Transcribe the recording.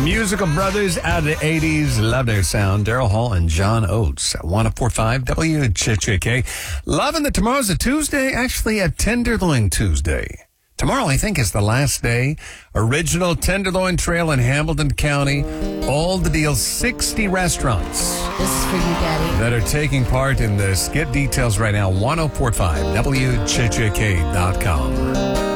Musical brothers out of the 80s. Love their sound. Daryl Hall and John Oates at 104.5 WCHK. Loving that tomorrow's a Tuesday, actually a Tenderloin Tuesday. Tomorrow, I think, is the last day. Original Tenderloin Trail in Hamilton County. All the deals, 60 restaurants. This is for you, Daddy. That are taking part in this. Get details right now, 104.5 WCHK.com.